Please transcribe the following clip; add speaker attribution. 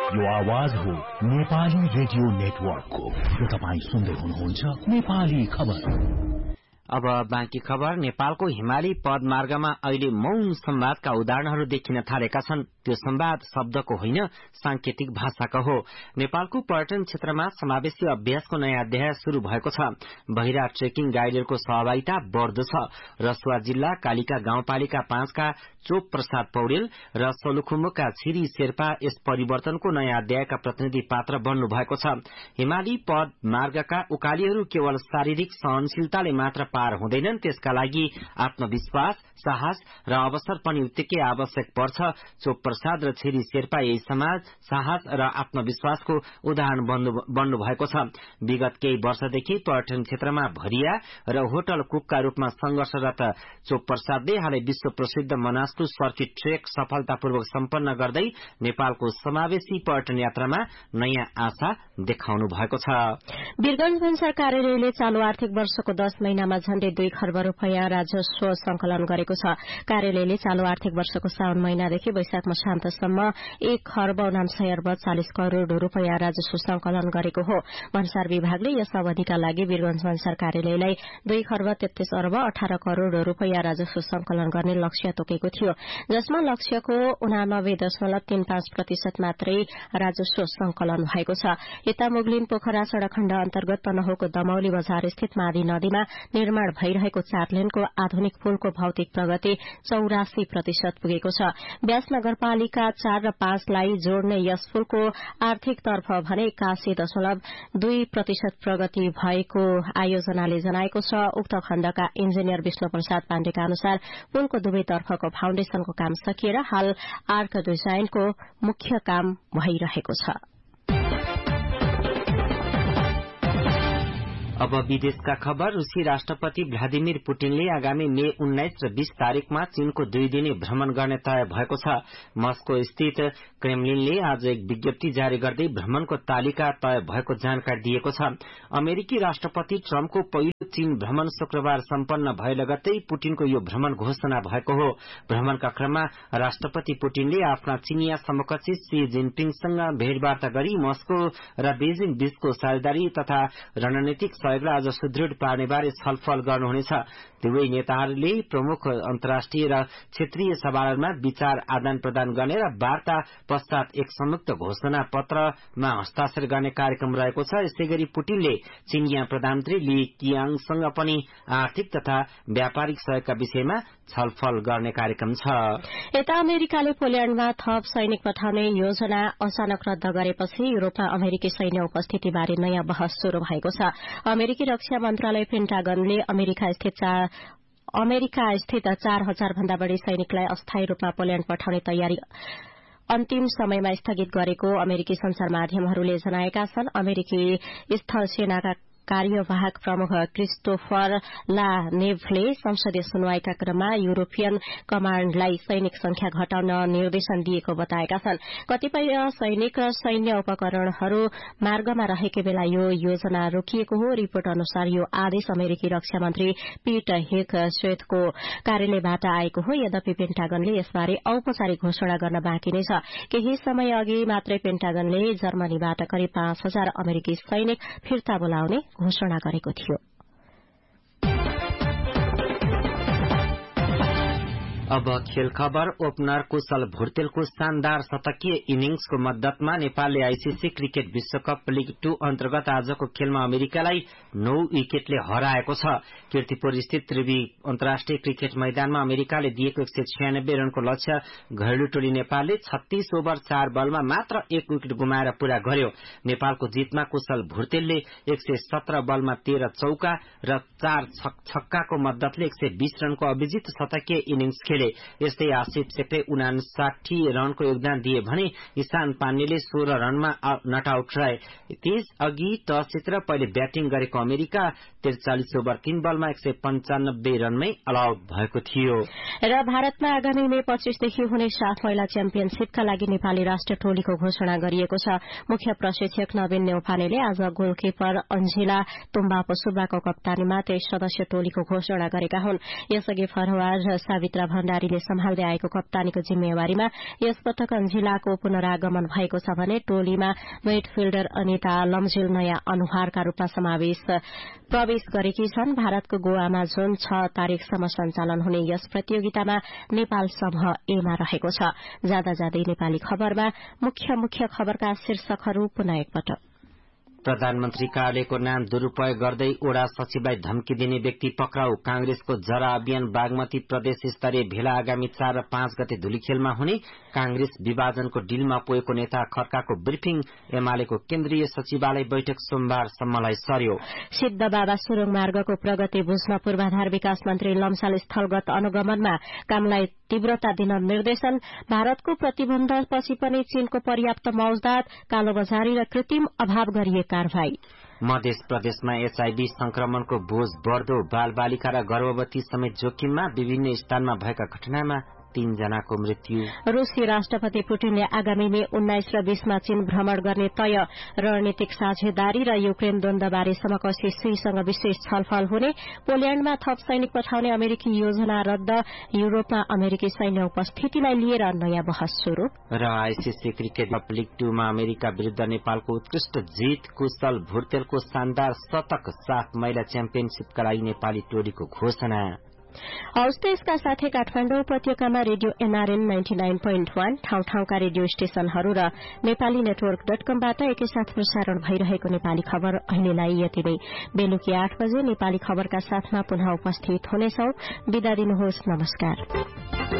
Speaker 1: यो आवाज हो नेपाली रेडियो नेटवर्कको। यो तपाईँ सुन्दै हुनुहुन्छ नेपाली खबर।
Speaker 2: अब बाँकी खबर। नेपालको हिमाली पदमार्गमा अहिले मौन संवादका उदाहरणहरू देखिन थालेका छन्। त्यो संवाद शब्दको होइन, सांकेतिक भाषाको हो। नेपालको पर्यटन क्षेत्रमा समावेशी अभ्यासको नयाँ अध्याय शुरू भएको छ। बहिरा ट्रेकिङ गाइडहरूको सहभागिता बढ्दो छ। रसुवा जिल्ला कालिका गाउँपालिका 5 का चोप प्रसाद पौडेल र सोलुखुम्बुका छिरी शेर्पा यस परिवर्तनको नयाँ अध्यायका प्रतिनिधि पात्र बन्नु भएको छ। हिमाली पद मार्गका उकालीहरू केवल शारीरिक सहनशीलताले मात्र पार हुँदैनन्, त्यसका लागि आत्मविश्वास, साहस र अवसर पनि उत्तिकै आवश्यक पर्छ। चोप प्रसाद र छिरी शेर्पा यही समाज, साहस र आत्मविश्वासको उदाहरण बन्नु भएको छ। विगत केही वर्षदेखि पर्यटन क्षेत्रमा भरिया र होटल कुकका रूपमा संघर्षरत चोप प्रसादले हालै विश्व प्रसिद्ध मनास्लु सर्किट ट्रेक सफलतापूर्वक सम्पन्न गर्दै नेपालको समावेशी पर्यटन यात्रामा नयाँ आशा देखाउनु भएको छ।
Speaker 3: वीरगंज भन्सार कार्यालयले चालू आर्थिक वर्षको 10 महिनामा झण्डै 2 खर्ब रूपियाँ राजस्व संकलन गरेको छ। कार्यालयले चालू आर्थिक वर्षको साउन महिनादेखि वैशाख मसान्तसम्म 1 खर्ब 49 अर्ब 40 करोड़ रूपियाँ राजस्व संकलन गरेको हो। भन्सार विभागले यस अवधिका लागि वीरगंज भन्सार कार्यालयलाई 2 खर्ब 33 अर्ब 18 करोड़ रूपियाँ राजस्व संकलन गर्ने लक्ष्य तोकेको थियो, जसमा लक्ष्यको 89.35% मात्रै राजस्व संकलन भएको छ। यता मुगलिन पोखरा सड़क खण्ड अन्तर्गत तनहुको दमौली बजार स्थित मादी नदीमा निर्माण भइरहेको 4 लेनको आधुनिक पुलको भौतिक प्रगति 84% पुगेको छ। व्यास नगरपालिका 4 र 5 लाई जोड्ने यस पुलको आर्थिक तर्फ भने 81.2% प्रगति भएको आयोजनाले जनाएको छ। उक्त खण्डका इन्जिनियर विष्णु प्रसाद पाण्डेका अनुसार पुलको दुवै तर्फको फाउन्डेशनको काम सकिएर हाल आर्क डिजाइनको मुख्य काम भइरहेको छ।
Speaker 2: अब विदेशका खबर। रूसी राष्ट्रपति भ्लादिमिर पुटिनले आगामी मे 19 र 20 तारिकमा चीनको 2 दिने भ्रमण गर्ने तय भएको छ। मस्को स्थित क्रेमलिनले आज एक विज्ञप्ति जारी गर्दै भ्रमणको तालिका तय भएको जानकारी दिएको छ। अमेरिकी राष्ट्रपति ट्रम्पको पहिलो चीन भ्रमण शुक्रबार सम्पन्न भए लगत्तै पुटिनको यो भ्रमण घोषणा भएको हो। भ्रमणका क्रममा राष्ट्रपति पुटिनले आफ्ना चीनिया समकक्षी शी जिनपिङसँग भेटवार्ता गरी मस्को र बेजिङ बीचको साझेदारी तथा रणनीतिक सहयोगलाई अझ सुदृढ़ पार्ने बारे छलफल गर्नुहुनेछ। दुवै नेताहरूले प्रमुख अन्तर्राष्ट्रिय र क्षेत्रीय सवालहरूमा विचार आदान प्रदान गर्ने र वार्ता पश्चात एक संयुक्त घोषणा पत्रमा हस्ताक्षर गर्ने कार्यक्रम रहेको छ। यसैगरी पुटिनले चीनिया प्रधानमन्त्री ली कियांगसँग पनि आर्थिक तथा व्यापारिक सहयोगका विषयमा छलफल गर्ने कार्यक्रम छ।
Speaker 3: यता अमेरिकाले पोल्याण्डमा थप सैनिक पठाउने योजना अचानक रद्द गरेपछि युरोपमा अमेरिकी सैन्य उपस्थितिबारे नयाँ बहस शुरू भएको छ। अमेरिकी रक्षा मन्त्रालय पेन्टागनले अमेरिका स्थित 4000 भन्दा बढ़ी सैनिकलाई अस्थायी रूपमा पोल्याण्ड पठाउने तयारी अन्तिम समयमा स्थगित गरेको अमेरिकी संचार माध्यमहरूले जनाएका छन्। अमेरिकी स्थल सेनाका कार्यवाहक प्रमुख क्रिस्टोफर ला नेभले संसदीय सुनवाईका क्रममा युरोपियन कमाण्डलाई सैनिक संख्या घटाउन निर्देशन दिएको बताएका छन्। कतिपय सैनिक र सैन्य उपकरणहरू मार्गमा रहेको बेला यो योजना रोकिएको हो। रिपोर्ट अनुसार यो आदेश अमेरिकी रक्षा मन्त्री पीट हेगसेथको कार्यालयबाट आएको हो। यद्यपि पेन्टागनले यसबारे औपचारिक घोषणा गर्न बाँकी नै छ। केही समय अघि मात्रै पेन्टागनले जर्मनीबाट करिब 5000 अमेरिकी सैनिक फिर्ता बोलाउने घोषणा गरेको थियो।
Speaker 2: अब खेल खबर। ओपनर कुशल भुर्तेलको शानदार शतकीय इनिंग्सको मद्दतमा नेपालले आईसीसी क्रिकेट विश्वकप लीग 2 अन्तर्गत आजको खेलमा अमेरिकालाई 9 विकेटले हराएको छ। कीर्तिपुर स्थित त्रिवी अन्तर्राष्ट्रिय क्रिकेट मैदानमा अमेरिकाले दिएको 196 रनको लक्ष्य घरेलु टोली नेपालले 36 ओभर 4 बलमा मात्र 1 विकेट गुमाएर पूरा गर्यो। नेपालको जितमा कुशल भुर्तेलले 117 बलमा 13 चौका र 4 छक्काको मद्दतले 120 रनको अभिजित शतकीय इनिंग्स खेले। यस्तै आसिफ शेखले 59 रनको योगदान दिए भने ईशान पाण्डेले 16 रनमा नट आउट रहे। त्यस अघि टस जितेर पहिले ब्याटिङ गरेको अमेरिका 43 ओभर 3 बलमा 195 रनमै अल आउट भएको थियो।
Speaker 3: र भारतमा आगामी मे 25 देखि हुने साफ महिला च्याम्पियनशीपका लागि नेपाली राष्ट्रिय टोलीको घोषणा गरिएको छ। मुख्य प्रशिक्षक नवीन न्यौपानेले आज गोलकिपर अन्जिला तुम्बापो सुब्बाको कप्तानीमा 23 सदस्य टोलीको घोषणा गरेका हुन्। यसअघि फरवार्ड सावित्रा भण्डारीले सम्हाल्दै आएको कप्तानीको जिम्मेवारीमा यस पटक अन्जिलाको पुनरागमन भएको छ भने टोलीमा मिडफिल्डर अनिता लम्जिल नयाँ अनुहारका रूपमा प्रवेश गरेकी छन्। भारतको गोवामा जुन 6 तारिकसम्म सञ्चालन हुने यस प्रतियोगितामा नेपाल समूह ए मा रहेको छ। जाँदा जाँदै नेपाली खबरमा मुख्य खबरका शीर्षकहरू पुनः एकपटक।
Speaker 2: प्रधानमन्त्री कार्यालयको नाम दुरूपयोग गर्दै ओडा सचिवलाई धम्की दिने व्यक्ति पक्राउ। कांग्रेसको जरा अभियान बागमती प्रदेश स्तरीय भेला आगामी 4 र 5 गते धुलीखेलमा हुने। कांग्रेस विभाजनको डिलमा पुगेको नेता खड्काको ब्रिफिङ। एमालेको केन्द्रीय सचिवालय बैठक सोमबारसम्मलाई सर्यो।
Speaker 3: सिद्ध बाबा सुरुङ मार्गको प्रगति बुझ्न पूर्वाधार विकास मन्त्री लम्साल स्थलगत अनुगमनमा कामलाई तीव्रता दिन निर्देशन। भारतको प्रतिबन्धपछि पनि चीनको पर्याप्त मौजदात, कालोबजारी र कृत्रिम अभाव गरिए कारवाही।
Speaker 2: मध्य प्रदेशमा एचआईभी संक्रमणको बोझ बढ्दो। बाल बालिका र गर्भवती समेत जोखिममा। विभिन्न स्थानमा भएका घटनामा 3 जनाको मृत्यु। रूसी राष्ट्रपति पुटिनले आगामी मे 19 र 20 मा चीन भ्रमण गर्ने तय। रणनीतिक साझेदारी र युक्रेन द्वन्द्वबारे समकक्षी शीसँग विशेष छलफल हुने। पोल्याण्डमा थप सैनिक पठाउने अमेरिकी योजना रद्द। युरोपमा अमेरिकी सैन्य उपस्थितिलाई लिएर नयाँ बहस शुरू। र आईसीसी क्रिकेट कप लीग 2 मा अमेरिका विरूद्ध नेपालको उत्कृष्ट जित। कुशल भुर्तेलको शानदार शतक। साफ महिला च्याम्पियनशीपका लागि नेपाली टोलीको घोषणा।
Speaker 3: हौस् त यसका साथै काठमाडौँ उपत्यकामा रेडियो एनआरएन 99.1 ठाउँ-ठाउँका रेडियो स्टेशनहरू र नेपाली नेटवर्क.com-बाट एकैसाथ प्रसारण भइरहेको नेपाली खबर अहिलेलाई यति नै। बेलुकी 8 बजे नेपाली खबरका साथमा पुनः उपस्थित हुनेछौं। बिदा दिनुहोस्। नमस्कार।